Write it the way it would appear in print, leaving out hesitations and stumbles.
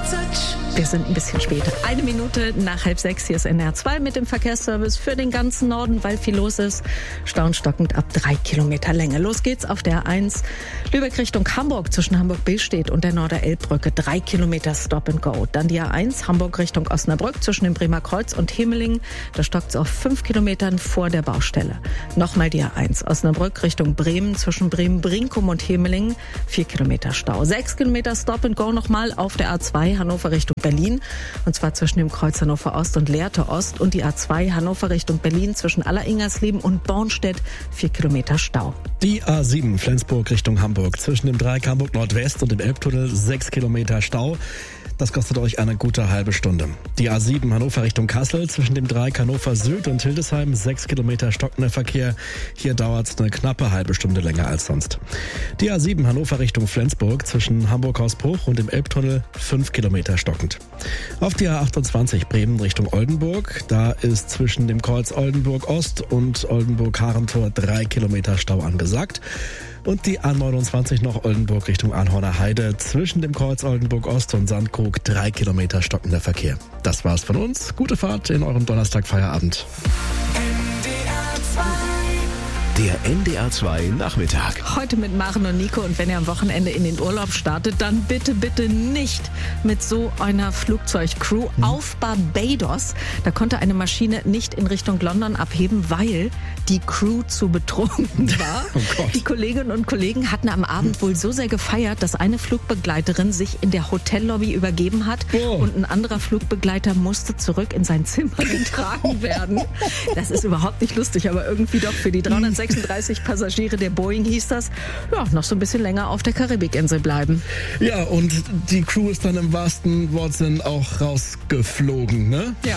Wir sind ein bisschen später. 1 Minute nach 5:30. Hier ist NDR 2 mit dem Verkehrsservice für den ganzen Norden, weil viel los ist. Staunstockend ab 3 Kilometer Länge. Los geht's auf der A1 Lübeck Richtung Hamburg zwischen Hamburg-Billstedt und der Norder-Elbbrücke. 3 Kilometer Stop and Go. Dann die A1 Hamburg Richtung Osnabrück zwischen dem Bremer Kreuz und Hemeling. Da stockt's auf 5 Kilometern vor der Baustelle. Nochmal die A1 Osnabrück Richtung Bremen zwischen Bremen-Brinkum und Hemeling. 4 Kilometer Stau. 6 Kilometer Stop and Go nochmal auf der A2 Hannover Richtung Berlin. Und zwar zwischen dem Kreuz Hannover Ost und Lehrte Ost und die A2 Hannover Richtung Berlin zwischen Aller-Ingersleben und Bornstedt 4 Kilometer Stau. Die A7 Flensburg Richtung Hamburg zwischen dem Dreieck Hamburg Nordwest und dem Elbtunnel 6 Kilometer Stau. Das kostet euch eine gute halbe Stunde. Die A7 Hannover Richtung Kassel zwischen dem Dreieck Hannover Süd und Hildesheim 6 Kilometer stockender Verkehr. Hier dauert es eine knappe halbe Stunde länger als sonst. Die A7 Hannover Richtung Flensburg zwischen Hamburg-Hausbruch und dem Elbtunnel 5 Kilometer stockend. Auf die A28 Bremen Richtung Oldenburg. Da ist zwischen dem Kreuz Oldenburg Ost und Oldenburg-Harentor 3 Kilometer Stau angesagt. Und die A29 noch Oldenburg Richtung Arnhorner Heide zwischen dem Kreuz Oldenburg Ost und Sandkrug 3 Kilometer stockender Verkehr. Das war's von uns. Gute Fahrt in eurem Donnerstag-Feierabend. Der NDR 2 Nachmittag. Heute mit Maren und Nico, und wenn ihr am Wochenende in den Urlaub startet, dann bitte, bitte nicht mit so einer Flugzeugcrew auf Barbados. Da konnte eine Maschine nicht in Richtung London abheben, weil die Crew zu betrunken war. Oh Gott. Die Kolleginnen und Kollegen hatten am Abend wohl so sehr gefeiert, dass eine Flugbegleiterin sich in der Hotellobby übergeben hat und ein anderer Flugbegleiter musste zurück in sein Zimmer getragen werden. Das ist überhaupt nicht lustig, aber irgendwie doch für die 336 Passagiere der Boeing hieß das, ja, noch so ein bisschen länger auf der Karibikinsel bleiben. Ja, und die Crew ist dann im wahrsten Wortsinn auch rausgeflogen, ne? Ja.